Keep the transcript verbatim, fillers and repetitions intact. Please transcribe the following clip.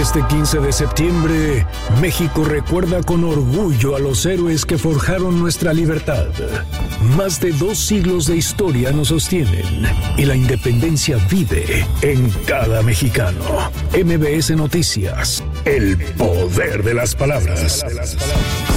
Este quince de septiembre, México recuerda con orgullo a los héroes que forjaron nuestra libertad. Más de dos siglos de historia nos sostienen y la independencia vive en cada mexicano. M B S Noticias, el poder de las palabras.